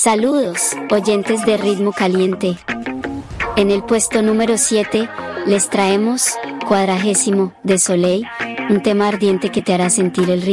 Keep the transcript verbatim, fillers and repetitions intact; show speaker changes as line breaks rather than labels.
Saludos, oyentes de Ritmo Caliente. En el puesto número siete, les traemos Cuadragésimo, de Soleil, un tema ardiente que te hará sentir el ritmo.